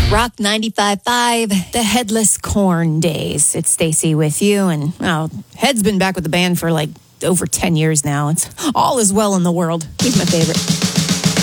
Rock 95.5, the Headless Corn days. It's Stacy with you, and Head's been back with the band for like over 10 years now. It's all is well in the world. He's my favorite.